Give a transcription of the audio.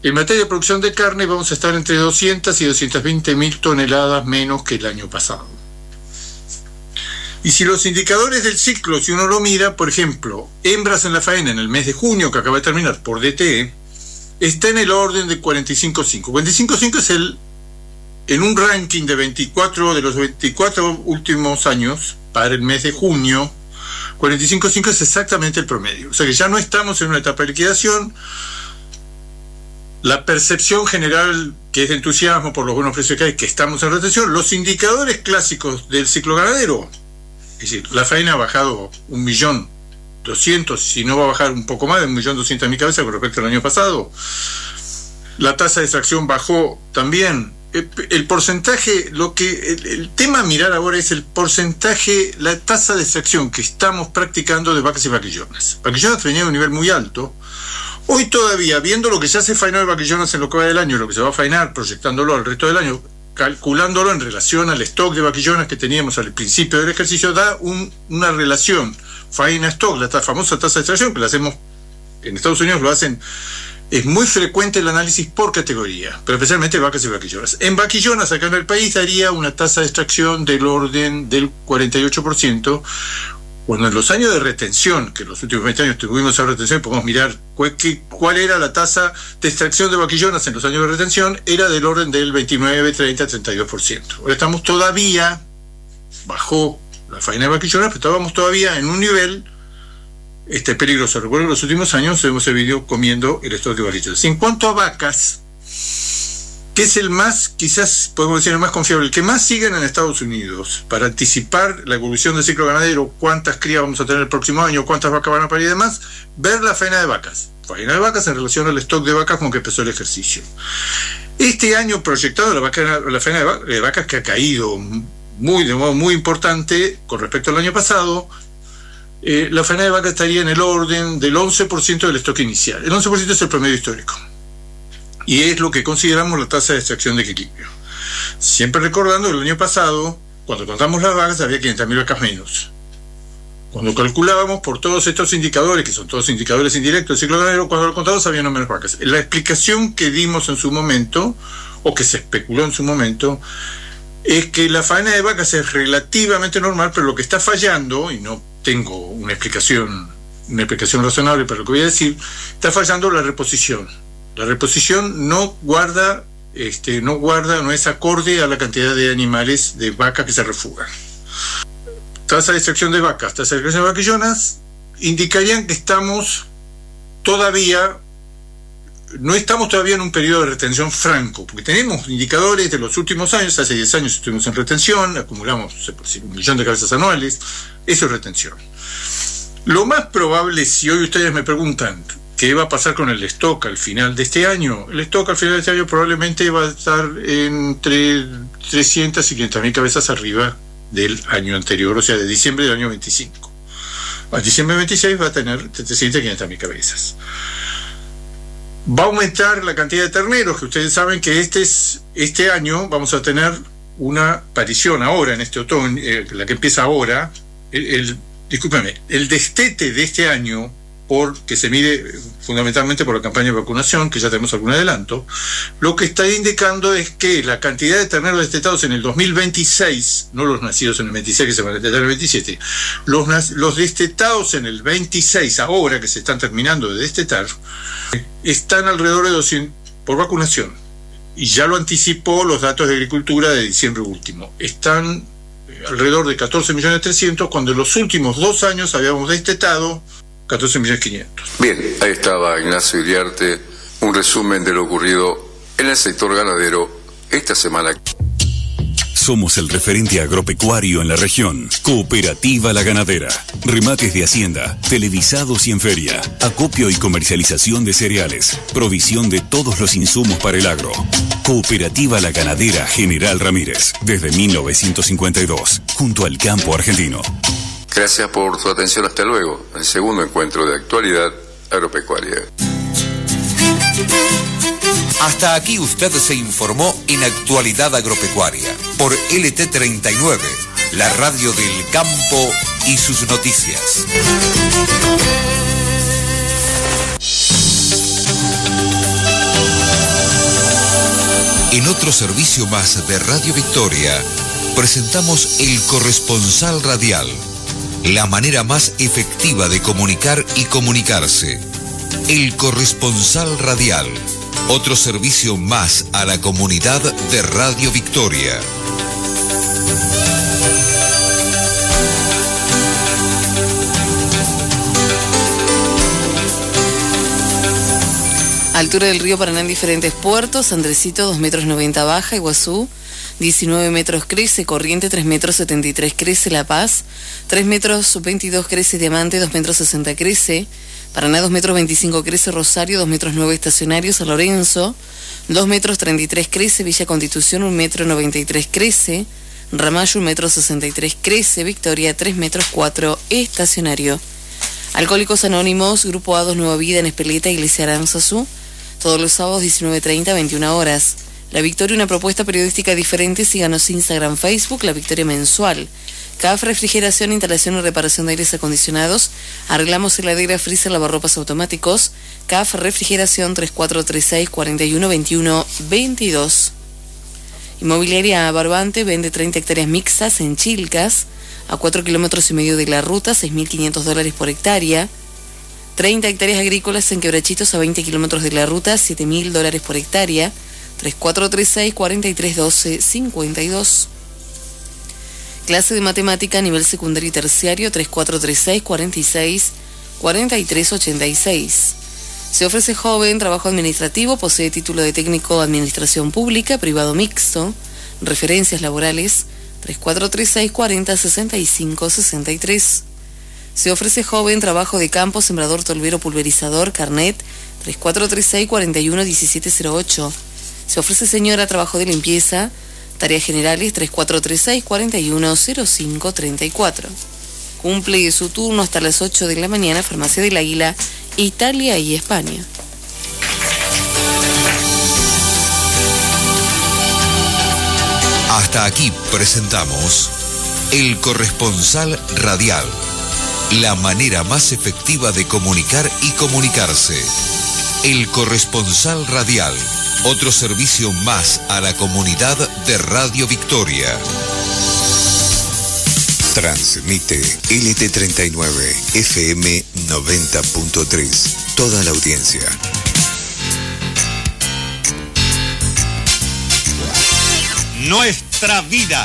En materia de producción de carne vamos a estar entre 200 y 220.000 toneladas menos que el año pasado. Y si los indicadores del ciclo, si uno lo mira, por ejemplo, hembras en la faena en el mes de junio, que acaba de terminar por DTE, está en el orden de 45.5. 45.5 es en un ranking de 24 de los 24 últimos años para el mes de junio. 45.5 es exactamente el promedio. O sea que ya no estamos en una etapa de liquidación. La percepción general, que es de entusiasmo por los buenos precios que hay, que estamos en retención. Los indicadores clásicos del ciclo ganadero, es decir, la faena ha bajado 1.200.000, si no va a bajar un poco más de 1.200.000 cabezas con respecto al año pasado. La tasa de extracción bajó también. El porcentaje, el tema a mirar ahora es el porcentaje, la tasa de extracción que estamos practicando de vacas y vaquillonas. Vaquillonas venía de un nivel muy alto. Hoy todavía, viendo lo que ya se faenó de vaquillonas en lo que va del año, lo que se va a faenar, proyectándolo al resto del año, calculándolo en relación al stock de vaquillonas que teníamos al principio del ejercicio, da una relación faena-stock, la famosa tasa de extracción, que la hacemos en Estados Unidos, lo hacen, es muy frecuente el análisis por categoría, pero especialmente vacas y vaquillonas. En vaquillonas, acá en el país, daría una tasa de extracción del orden del 48%, cuando en los años de retención, que en los últimos 20 años tuvimos esa retención, podemos mirar cuál era la tasa de extracción de vaquillonas en los años de retención, era del orden del 29, 30, 32%. Ahora estamos todavía, bajó la faena de vaquillonas, pero estábamos todavía en un nivel peligroso. Recuerdo que en los últimos años hemos venido comiendo el stock de vaquillonas. En cuanto a vacas, que es el más, quizás podemos decir el más confiable, el que más siguen en Estados Unidos para anticipar la evolución del ciclo ganadero, cuántas crías vamos a tener el próximo año, cuántas vacas van a parir y demás, ver la faena de vacas. Faena de vacas en relación al stock de vacas con que empezó el ejercicio. Este año proyectado la faena de vacas que ha caído de modo muy importante con respecto al año pasado. La faena de vacas estaría en el orden del 11% del stock inicial. El 11% es el promedio histórico. Y es lo que consideramos la tasa de extracción de equilibrio. Siempre recordando que el año pasado, cuando contamos las vacas, había 500.000 vacas menos. Cuando calculábamos por todos estos indicadores, que son todos indicadores indirectos del ciclo ganadero, cuando lo contamos había menos vacas. La explicación que dimos en su momento, o que se especuló en su momento, es que la faena de vacas es relativamente normal, pero lo que está fallando, y no tengo una explicación razonable para lo que voy a decir, está fallando la reposición. La reposición no es acorde a la cantidad de animales, de vacas que se refugan. Tasa de extracción de vacas, tasa de extracción de vaquillonas, indicarían que no estamos todavía en un periodo de retención franco, porque tenemos indicadores de los últimos años. Hace 10 años estuvimos en retención, acumulamos 1 millón de cabezas anuales, eso es retención. Lo más probable, si hoy ustedes me preguntan ¿qué va a pasar con el stock al final de este año? El stock al final de este año probablemente va a estar entre 300 y 500.000 cabezas arriba del año anterior, o sea, de diciembre del año 25. A diciembre 26 va a tener 300 y 500.000 cabezas. Va a aumentar la cantidad de terneros, que ustedes saben que este año vamos a tener una parición ahora, en este otoño, la que empieza ahora, el destete de este año, que se mide fundamentalmente por la campaña de vacunación, que ya tenemos algún adelanto, lo que está indicando es que la cantidad de terneros destetados en el 2026, no los nacidos en el 26 que se van a destetar en el 27, los destetados en el 26, ahora que se están terminando de destetar, están alrededor de 200 por vacunación. Y ya lo anticipó los datos de agricultura de diciembre último. Están alrededor de 14.300.000, cuando en los últimos 2 años habíamos destetado 14.500.000. Bien, ahí estaba Ignacio Iriarte, un resumen de lo ocurrido en el sector ganadero esta semana. Somos el referente agropecuario en la región. Cooperativa La Ganadera. Remates de hacienda, televisados y en feria. Acopio y comercialización de cereales. Provisión de todos los insumos para el agro. Cooperativa La Ganadera General Ramírez. Desde 1952. Junto al campo argentino. Gracias por su atención. Hasta luego. El segundo encuentro de actualidad agropecuaria. Hasta aquí usted se informó en Actualidad Agropecuaria por LT39, la radio del campo y sus noticias. En otro servicio más de Radio Victoria, presentamos El Corresponsal Radial, la manera más efectiva de comunicar y comunicarse. El Corresponsal Radial, otro servicio más a la comunidad de Radio Victoria. Altura del río Paraná en diferentes puertos: Andresito 2,90 metros baja, Iguazú 19 metros crece, Corriente 3,73 metros crece, La Paz 3,22 metros crece, Diamante 2,60 metros crece, Paraná 2,25 metros crece, Rosario 2,9 metros estacionario, San Lorenzo 2,33 metros crece, Villa Constitución 1,93 metros crece, Ramallo 1,63 metros crece, Victoria 3,4 metros estacionario. Alcohólicos Anónimos, Grupo A2 Nueva Vida en Espeleta, Iglesia Aranzazú, todos los sábados 19:30, 21 horas. La Victoria, una propuesta periodística diferente. Síganos Instagram, Facebook, La Victoria Mensual. CAF Refrigeración, instalación y reparación de aires acondicionados. Arreglamos heladera, freezer, lavarropas automáticos. CAF Refrigeración 3436 41 21 22. Inmobiliaria Barbante vende 30 hectáreas mixtas en Chilcas, a 4,5 kilómetros de la ruta, $6.500 por hectárea. 30 hectáreas agrícolas en Quebrachitos, a 20 kilómetros de la ruta, $7.000 por hectárea. 3436 4312 52. Clase de matemática a nivel secundario y terciario, 3436 46 43 86. Se ofrece joven, trabajo administrativo, posee título de técnico de administración pública, privado mixto, referencias laborales, 3436 40 65 63. Se ofrece joven, trabajo de campo, sembrador, tolvero, pulverizador, carnet, 3436 41 1708. Se ofrece señora, trabajo de limpieza, tareas generales, 3436 41 05 34. Cumple su turno hasta las 8 de la mañana, Farmacia del Águila, Italia y España. Hasta aquí presentamos El Corresponsal Radial, la manera más efectiva de comunicar y comunicarse. El Corresponsal Radial, otro servicio más a la comunidad de Radio Victoria. Transmite LT39 FM 90.3. Toda la audiencia. Nuestra vida.